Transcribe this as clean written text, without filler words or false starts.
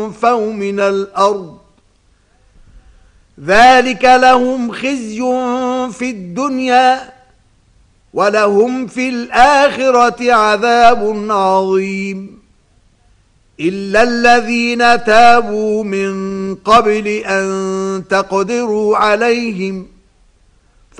فَوْا مِنَ الْأَرْضِ ذَلِكَ لَهُمْ خِزْيٌ فِي الدُّنْيَا وَلَهُمْ فِي الْآخِرَةِ عَذَابٌ عَظِيمٌ إِلَّا الَّذِينَ تَابُوا مِن قَبْلِ أَن تَقْدِرُوا عَلَيْهِمْ